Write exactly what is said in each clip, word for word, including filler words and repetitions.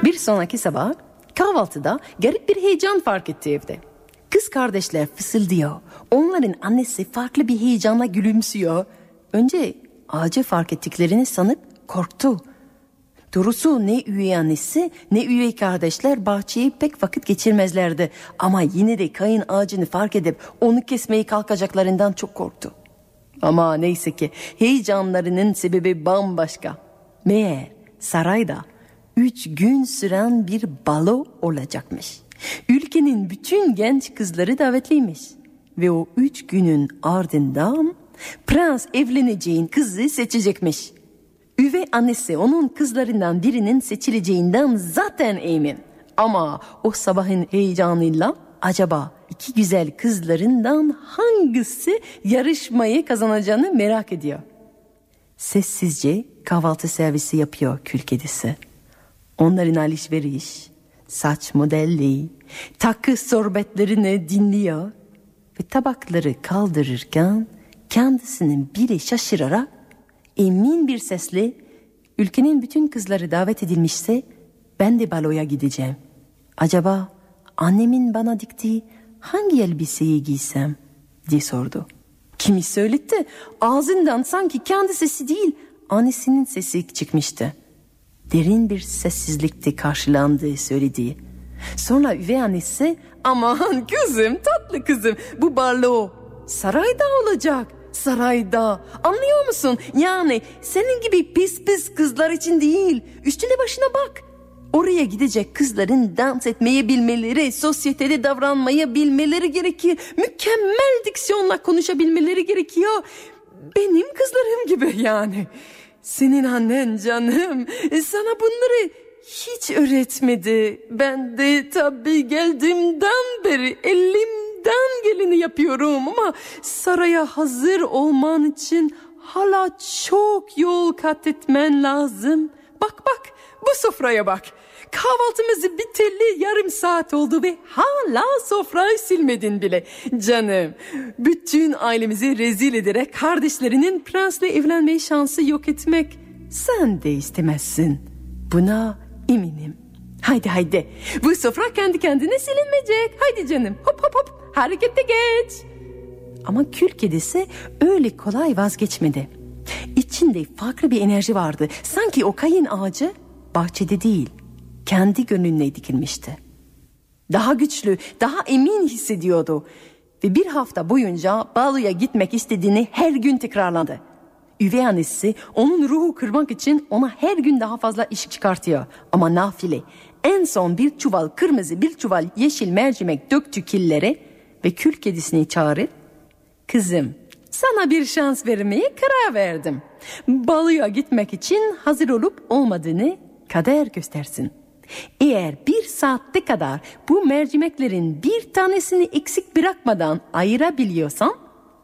Bir sonraki sabah kahvaltıda garip bir heyecan fark etti evde. Kız kardeşler fısıldıyor. Onların annesi farklı bir heyecanla gülümsüyor. Önce ağacı fark ettiklerini sanıp korktu. Doğrusu ne üvey annesi ne üvey kardeşler bahçeyi pek vakit geçirmezlerdi. Ama yine de kayın ağacını fark edip onu kesmeyi kalkacaklarından çok korktu. Ama neyse ki heyecanlarının sebebi bambaşka. Meğer sarayda üç gün süren bir balo olacakmış. Ülkenin bütün genç kızları davetliymiş. Ve o üç günün ardından prens evleneceğin kızı seçecekmiş. Üvey annesi onun kızlarından birinin seçileceğinden zaten emin. Ama o sabahın heyecanıyla acaba iki güzel kızlarından hangisi yarışmayı kazanacağını merak ediyor. Sessizce kahvaltı servisi yapıyor kül kedisi. Onların alışveriş, saç modelli, takı sohbetlerini dinliyor ve tabakları kaldırırken kendisinin biri şaşırarak emin bir sesle ülkenin bütün kızları davet edilmişse ben de baloya gideceğim. Acaba annemin bana diktiği hangi elbiseyi giysem diye sordu. Kimi söyletti? Ağzından sanki kendi sesi değil annesinin sesi çıkmıştı. Derin bir sessizlikte karşılandığı söylediği. Sonra üvey annesi aman kızım tatlı kızım bu balo sarayda olacak. Sarayda anlıyor musun? Yani senin gibi pis pis kızlar için değil. Üstüne başına bak. Oraya gidecek kızların dans etmeyi bilmeleri, sosyetede davranmayı bilmeleri gerekir. Mükemmel diksiyonla konuşabilmeleri gerekiyor. Benim kızlarım gibi yani. Senin annen canım sana bunları hiç öğretmedi. Ben de tabii geldiğimden beri elimden geleni yapıyorum ama saraya hazır olman için hala çok yol kat etmen lazım. Bak bak bu sofraya bak. Kahvaltımızı biteli yarım saat oldu ve hala sofrayı silmedin bile. Canım, bütün ailemizi rezil ederek kardeşlerinin prensle evlenme şansı yok etmek sen de istemezsin. Buna eminim. Haydi haydi, bu sofra kendi kendine silinmeyecek. Haydi canım, hop hop hop, harekete geç. Ama kül kedisi öyle kolay vazgeçmedi. İçinde farklı bir enerji vardı. Sanki o kayın ağacı bahçede değil, kendi gönlüne dikilmişti. Daha güçlü, daha emin hissediyordu. Ve bir hafta boyunca baloya gitmek istediğini her gün tekrarladı. Üvey annesi onun ruhu kırmak için ona her gün daha fazla iş çıkartıyor. Ama nafile. En son bir çuval kırmızı, bir çuval yeşil mercimek döktü killere ve kül kedisini çağırıp kızım sana bir şans vermeye karar verdim. Baloya gitmek için hazır olup olmadığını kader göstersin. Eğer bir saatte kadar bu mercimeklerin bir tanesini eksik bırakmadan ayırabiliyorsan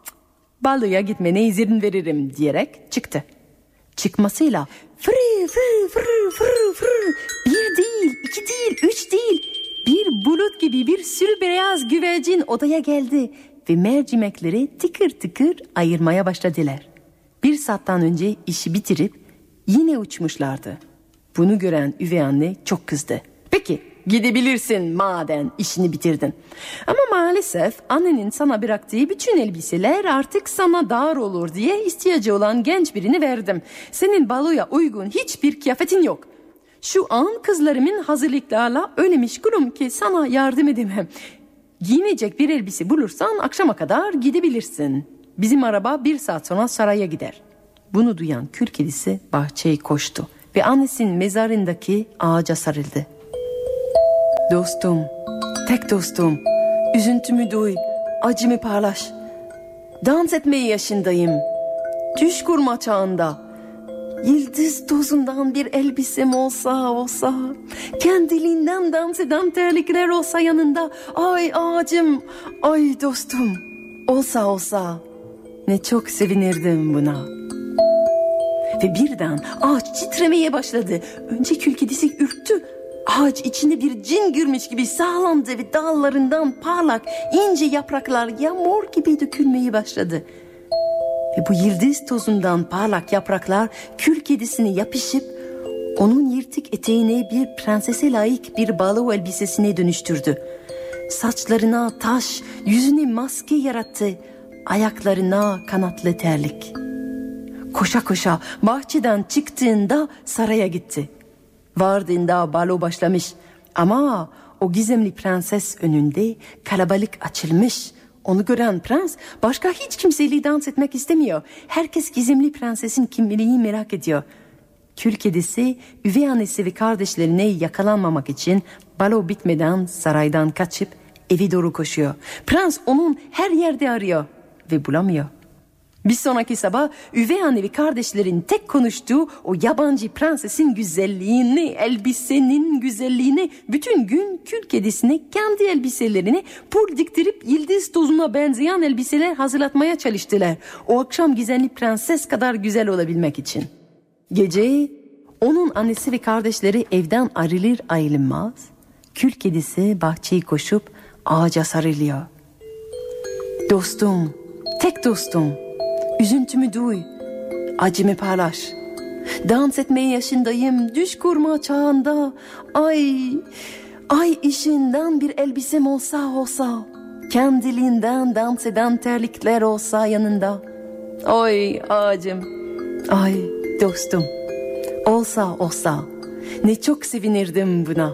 baloya gitmene izin veririm diyerek çıktı. Çıkmasıyla fırı fırı fırı fırı fırı bir değil, iki değil, üç değil bir bulut gibi bir sürü beyaz güvercin odaya geldi ve mercimekleri tıkır tıkır ayırmaya başladılar. Bir saatten önce işi bitirip yine uçmuşlardı. Bunu gören üvey anne çok kızdı. Peki gidebilirsin madem işini bitirdin. Ama maalesef annenin sana bıraktığı bütün elbiseler artık sana dar olur diye ihtiyacı olan genç birini verdim. Senin baloya uygun hiçbir kıyafetin yok. Şu an kızlarımın hazırlıklarla öyle meşgulüm ki sana yardım edemem. Giyinecek bir elbise bulursan akşama kadar gidebilirsin. Bizim araba bir saat sonra saraya gider. Bunu duyan kül kedisi bahçeye koştu ve annesinin mezarındaki ağaca sarıldı. Dostum, tek dostum, üzüntümü duy, acımı paylaş. Dans etmeyi yaşındayım. Düş kurma çağında. Yıldız tozundan bir elbisem olsa olsa, kendiliğinden dans eden terlikler olsa yanında. Ay ağacım, ay dostum, olsa olsa ne çok sevinirdim buna. Ve birden ağaç titremeye başladı. Önce kül kedisi ürktü. Ağaç içinde bir cin girmiş gibi sağlandı ve dallarından parlak ince yapraklar yağmur gibi dökülmeye başladı. Ve bu yıldız tozundan parlak yapraklar kül kedisine yapışıp Onun yırtık eteğini bir prensese layık bir balo elbisesine dönüştürdü. Saçlarına taş, yüzüne maske yarattı. Ayaklarına kanatlı terlik. Koşa koşa bahçeden çıktığında saraya gitti. Vardığında balo başlamış. Ama o gizemli prenses önünde kalabalık açılmış. Onu gören prens başka hiç kimseyle dans etmek istemiyor. Herkes gizemli prensesin kimliğini merak ediyor. Kül kedisi üvey annesi ve kardeşlerine yakalanmamak için balo bitmeden saraydan kaçıp eve doğru koşuyor. Prens onun her yerde arıyor ve bulamıyor. Bir sonraki sabah üvey anne ve kardeşlerin tek konuştuğu o yabancı prensesin güzelliğini, elbisenin güzelliğini, bütün gün kül kedisine kendi elbiselerini pul diktirip yıldız tozuna benzeyen elbiseler hazırlatmaya çalıştılar. O akşam gizemli prenses kadar güzel olabilmek için. Gece onun annesi ve kardeşleri evden ayrılır ayrılmaz kül kedisi bahçeyi koşup ağaca sarılıyor. Dostum, tek dostum, üzüntümü duy, acımı paylaş. Dans etmeye yaşındayım, düş kurma çağında. Ay, ay işinden bir elbisem olsa olsa, kendiliğinden dans eden terlikler olsa yanında. Ay ağacım, ay dostum, olsa olsa ne çok sevinirdim buna.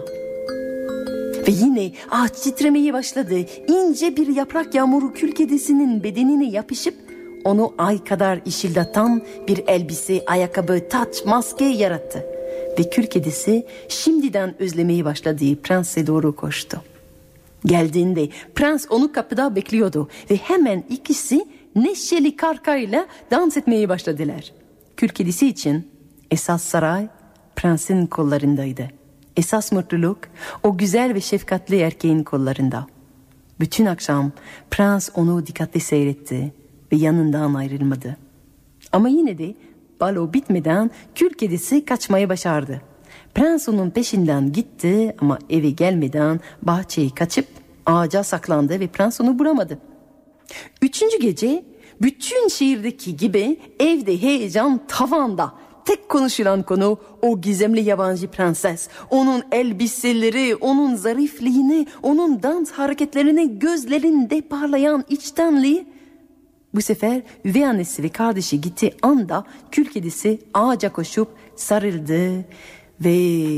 Ve yine ağaç titremeye başladı. İnce bir yaprak yağmuru kül kedisinin bedenine yapışıp onu ay kadar ışıldatan bir elbise, ayakkabı, taç, maske yarattı. Ve kül kedisi şimdiden özlemeye başladığı prense doğru koştu. Geldiğinde prens onu kapıda bekliyordu ve hemen ikisi neşeli kahkahayla dans etmeye başladılar. Kül kedisi için esas saray prensin kollarındaydı. Esas mutluluk o güzel ve şefkatli erkeğin kollarında. Bütün akşam prens onu dikkatli seyretti ve yanından ayrılmadı. Ama yine de balo bitmeden kül kedisi kaçmayı başardı. Prens onun peşinden gitti ama eve gelmeden bahçeyi kaçıp ağaca saklandı ve prens onu bulamadı. Üçüncü gece bütün şehirdeki gibi evde heyecan tavanda. Tek konuşulan konu o gizemli yabancı prenses. Onun elbiseleri, onun zarifliğini, onun dans hareketlerini, gözlerinde parlayan içtenliği. Bu sefer üvey annesi ve kardeşi gitti anda kül kedisi ağaca koşup sarıldı ve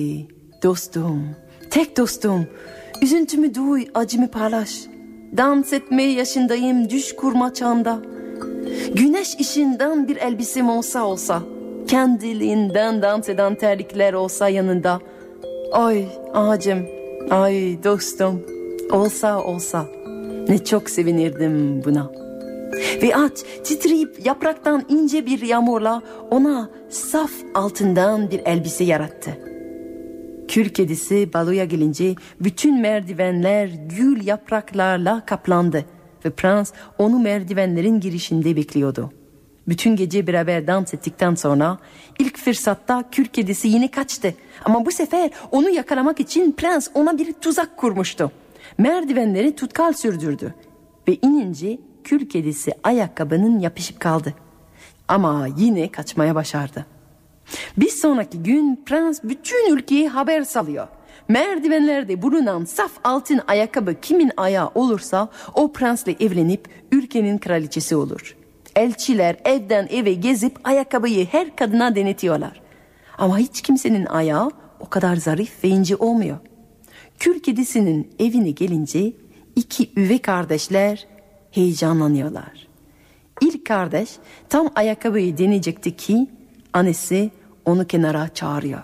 dostum, tek dostum, üzüntümü duy, acımı paylaş. Dans etme yaşındayım, düş kurma çağında. Güneş ışığından bir elbisem olsa olsa, kendiliğinden dans eden terlikler olsa yanında. Ay ağacım, ay dostum, olsa olsa ne çok sevinirdim buna. Ve ağaç titreyip yapraktan ince bir yağmurla ona saf altından bir elbise yarattı. Kül kedisi baloya gelince bütün merdivenler gül yapraklarla kaplandı ve prens onu merdivenlerin girişinde bekliyordu. Bütün gece beraber dans ettikten sonra ilk fırsatta kül kedisi yine kaçtı. Ama bu sefer onu yakalamak için prens ona bir tuzak kurmuştu. Merdivenleri tutkal sürdürdü ve inince kül kedisi ayakkabının yapışıp kaldı. Ama yine kaçmaya başardı. Bir sonraki gün prens bütün ülkeye haber salıyor. Merdivenlerde bulunan saf altın ayakkabı kimin ayağı olursa o prensle evlenip ülkenin kraliçesi olur. Elçiler evden eve gezip ayakkabıyı her kadına denetiyorlar. Ama hiç kimsenin ayağı o kadar zarif ve ince olmuyor. Kül kedisinin evine gelince iki üvey kardeşler heyecanlanıyorlar. İlk kardeş tam ayakkabıyı deneyecekti ki annesi onu kenara çağırıyor.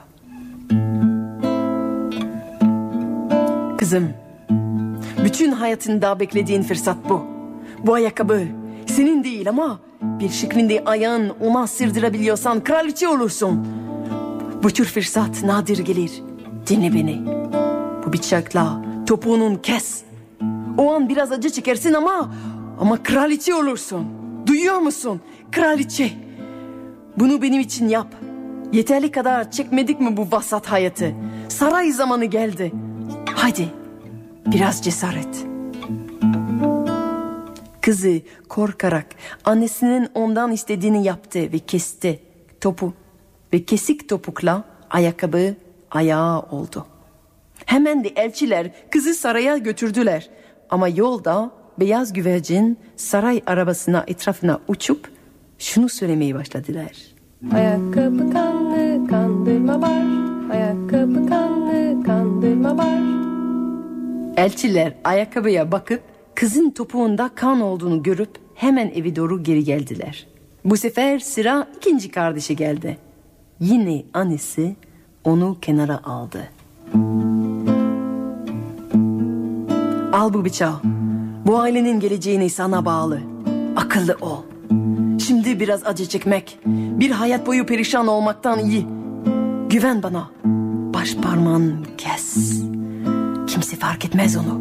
Kızım, bütün hayatında beklediğin fırsat bu. Bu ayakkabı senin değil ama bir şeklinde ayağın ona sırdırabiliyorsan kraliçe olursun. Bu tür fırsat nadir gelir. Dinle beni. Bu bıçakla topuğunun kes. O an biraz acı çekersin ama ama kraliçe olursun. Duyuyor musun? Kraliçe. Bunu benim için yap. Yeterli kadar çekmedik mi bu vasat hayatı? Saray zamanı geldi. Hadi biraz cesaret. Kızı korkarak annesinin ondan istediğini yaptı ve kesti topu ve kesik topukla ayakkabı ayağı oldu. Hemen de elçiler kızı saraya götürdüler. Ama yolda beyaz güvercin saray arabasına etrafına uçup şunu söylemeye başladılar. Ayakkabı kanlı kandırma var. Ayakkabı kanlı kandırma var. Elçiler ayakkabıya bakıp kızın topuğunda kan olduğunu görüp hemen eve doğru geri geldiler. Bu sefer sıra ikinci kardeşe geldi. Yine annesi onu kenara aldı. Al bu bıçağı. Bu ailenin geleceğini sana bağlı. Akıllı ol. Şimdi biraz acı çekmek, bir hayat boyu perişan olmaktan iyi. Güven bana. Baş parmağını kes. Kimse fark etmez onu.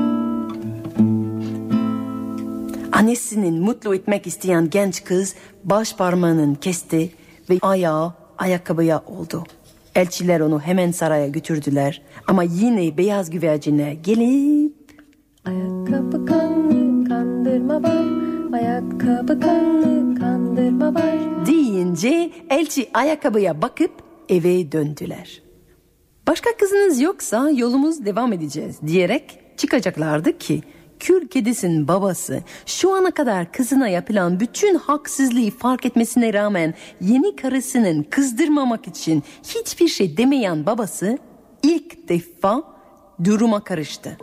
Annesinin mutlu etmek isteyen genç kız baş parmağını kesti ve ayağı ayakkabıya oldu. Elçiler onu hemen saraya götürdüler ama yine beyaz güvercine gelip ayakkabı kanlı kandırma var. Ayakkabı kanlı kandırma var deyince elçi ayakkabıya bakıp eve döndüler. Başka kızınız yoksa yolumuz devam edeceğiz diyerek çıkacaklardı ki kül kedisinin babası şu ana kadar kızına yapılan bütün haksızlığı fark etmesine rağmen yeni karısının kızdırmamak için hiçbir şey demeyen babası ilk defa duruma karıştı.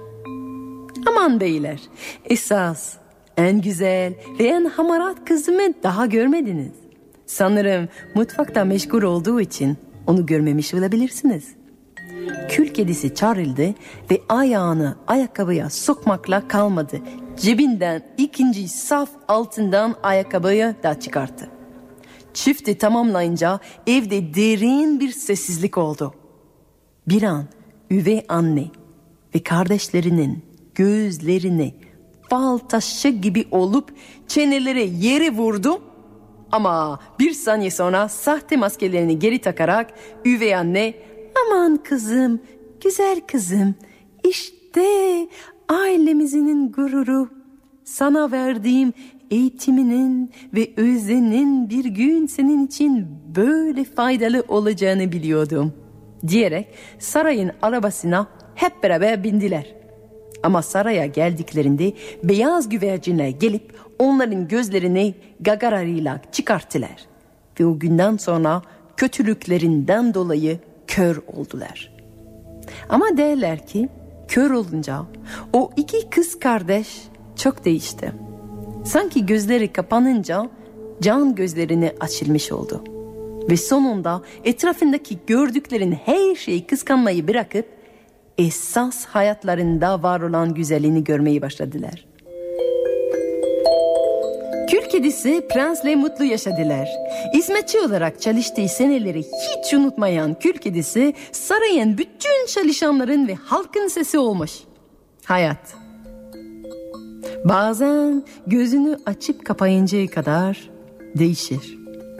Aman beyler, esas en güzel ve en hamarat kızımı daha görmediniz. Sanırım mutfakta meşgul olduğu için onu görmemiş olabilirsiniz. Kül kedisi çağrıldı ve ayağını ayakkabıya sokmakla kalmadı. Cebinden ikinci saf altından ayakkabıyı da çıkarttı. Çifti tamamlayınca evde derin bir sessizlik oldu. Bir an üvey anne ve kardeşlerinin gözlerine fal taşı gibi olup çeneleri yere vurdu. Ama bir saniye sonra sahte maskelerini geri takarak üvey anne aman kızım, güzel kızım, işte ailemizin gururu. Sana verdiğim eğitiminin ve özenin bir gün senin için böyle faydalı olacağını biliyordum diyerek sarayın arabasına hep beraber bindiler. Ama saraya geldiklerinde beyaz güvercine gelip onların gözlerini gagarayla çıkarttılar. Ve o günden sonra kötülüklerinden dolayı kör oldular. Ama derler ki kör olunca o iki kız kardeş çok değişti. Sanki gözleri kapanınca can gözlerini açılmış oldu. Ve sonunda etrafındaki gördüklerin her şeyi kıskanmayı bırakıp esas hayatlarında var olan güzelliğini görmeyi başladılar. Kül kedisi prensle mutlu yaşadılar. Hizmetçi olarak çalıştığı seneleri hiç unutmayan kül kedisi sarayın bütün çalışanların ve halkın sesi olmuş. Hayat. Bazen gözünü açıp kapayıncaya kadar değişir.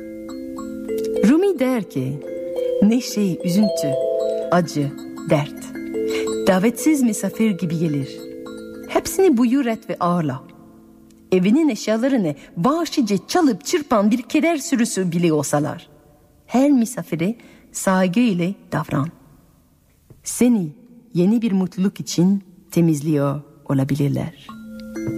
Rumi der ki, neşe, üzüntü, acı, dert, davetsiz misafir gibi gelir. Hepsini buyur et ve ağırla. Evinin eşyalarını vahşice çalıp çırpan bir keder sürüsü bile olsalar, her misafire saygı ile davran. Seni yeni bir mutluluk için temizliyor olabilirler.